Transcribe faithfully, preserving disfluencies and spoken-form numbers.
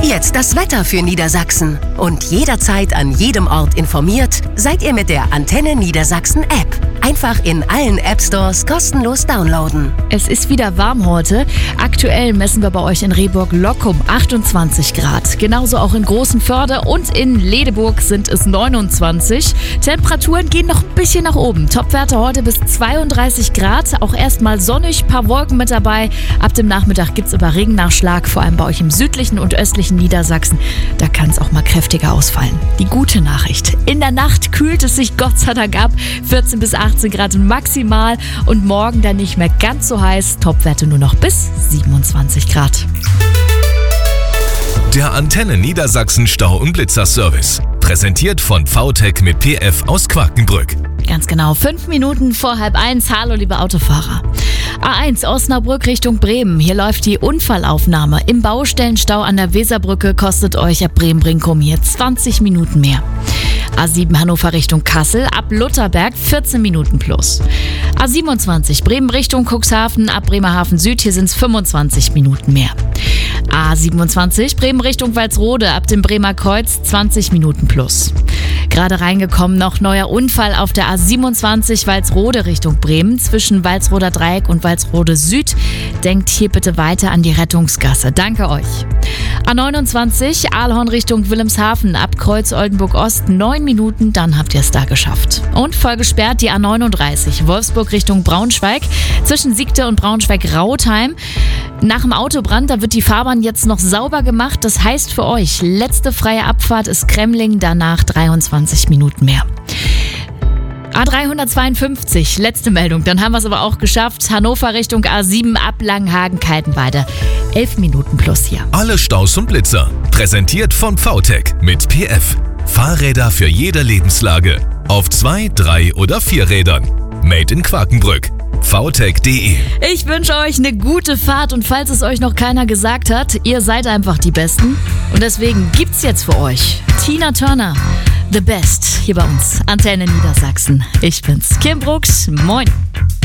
Jetzt das Wetter für Niedersachsen. Und jederzeit an jedem Ort informiert seid ihr mit der Antenne Niedersachsen App. Einfach in allen App-Stores kostenlos downloaden. Es ist wieder warm heute. Aktuell messen wir bei euch in Rehburg-Lockum achtundzwanzig Grad. Genauso auch in Großenförde und in Ledeburg sind es neunundzwanzig. Temperaturen gehen noch ein bisschen nach oben. Topwerte heute bis zweiunddreißig Grad. Auch erstmal sonnig, paar Wolken mit dabei. Ab dem Nachmittag gibt es aber Regennachschlag, vor allem bei euch im südlichen und östlichen Niedersachsen. Da kann es auch mal kräftiger ausfallen. Die gute Nachricht: In der Nacht kühlt es sich Gott sei Dank ab. vierzehn bis achtzehn Grad maximal und morgen dann nicht mehr ganz so heiß. Topwerte nur noch bis siebenundzwanzig Grad. Der Antenne Niedersachsen Stau- und Blitzer-Service. Präsentiert von V T E C mit P F aus Quakenbrück. Ganz genau, fünf Minuten vor halb eins. Hallo, liebe Autofahrer. A eins Osnabrück Richtung Bremen. Hier läuft die Unfallaufnahme. Im Baustellenstau an der Weserbrücke kostet euch ab Bremen-Brinkum hier zwanzig Minuten mehr. A sieben Hannover Richtung Kassel, ab Lutherberg vierzehn Minuten plus. A siebenundzwanzig Bremen Richtung Cuxhaven, ab Bremerhaven Süd, hier sind es fünfundzwanzig Minuten mehr. A siebenundzwanzig Bremen Richtung Walsrode, ab dem Bremer Kreuz zwanzig Minuten plus. Gerade reingekommen noch neuer Unfall auf der A siebenundzwanzig Walsrode Richtung Bremen zwischen Walsroder Dreieck und Walsrode Süd. Denkt hier bitte weiter an die Rettungsgasse. Danke euch. A neunundzwanzig Ahlhorn Richtung Wilhelmshaven, ab Kreuz Oldenburg Ost neun Minuten, dann habt ihr es da geschafft. Und voll gesperrt die A neununddreißig Wolfsburg Richtung Braunschweig zwischen Siegte und Braunschweig-Rautheim. Nach dem Autobrand, da wird die Fahrbahn jetzt noch sauber gemacht. Das heißt für euch, letzte freie Abfahrt ist Kremling, danach dreiundzwanzig Minuten mehr. A dreihundertzweiundfünfzig, letzte Meldung, dann haben wir es aber auch geschafft. Hannover Richtung A sieben ab Langenhagen-Kaltenweide. elf Minuten plus hier. Alle Staus und Blitzer. Präsentiert von V T E C mit P F. Fahrräder für jede Lebenslage. Auf zwei, drei oder vier Rädern. Made in Quakenbrück. v t e c punkt d e. Ich wünsche euch eine gute Fahrt und falls es euch noch keiner gesagt hat, ihr seid einfach die Besten. Und deswegen gibt's jetzt für euch Tina Turner, The Best, hier bei uns, Antenne Niedersachsen. Ich bin's, Kim Brooks, moin.